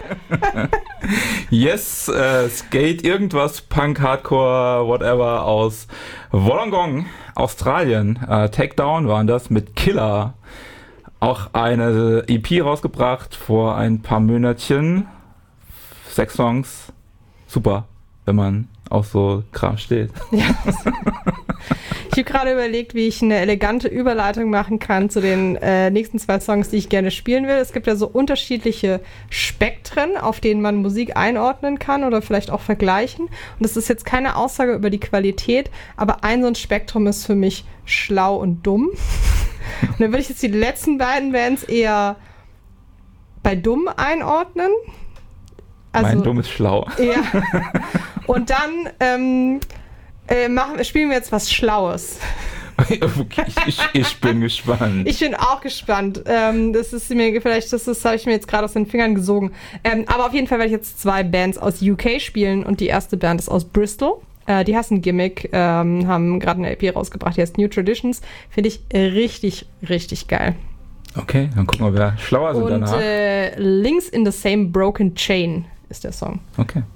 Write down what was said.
Yes, Skate, irgendwas, Punk, Hardcore, whatever aus Wollongong, Australien. Takedown waren das mit Killer. Auch eine EP rausgebracht vor ein paar Monatchen. 6 Songs. Super, wenn man auf so Kram steht. Ja. Ich habe gerade überlegt, wie ich eine elegante Überleitung machen kann zu den nächsten 2 Songs, die ich gerne spielen will. Es gibt ja so unterschiedliche Spektren, auf denen man Musik einordnen kann oder vielleicht auch vergleichen. Und das ist jetzt keine Aussage über die Qualität, aber ein so ein Spektrum ist für mich schlau und dumm. Und dann würde ich jetzt die letzten beiden Bands eher bei dumm einordnen. Also, mein Dumm ist schlau. Ja. Und dann spielen wir jetzt was Schlaues. Okay, ich bin gespannt. Ich bin auch gespannt. Das habe ich mir jetzt gerade aus den Fingern gesogen. Aber auf jeden Fall werde ich jetzt 2 Bands aus UK spielen und die erste Band ist aus Bristol. Die heißen Gimmick, haben gerade eine EP rausgebracht, die heißt New Traditions. Finde ich richtig, richtig geil. Okay, dann gucken wir, wer schlauer sind danach. Und Links in the Same Broken Chain ist der Song. Okay.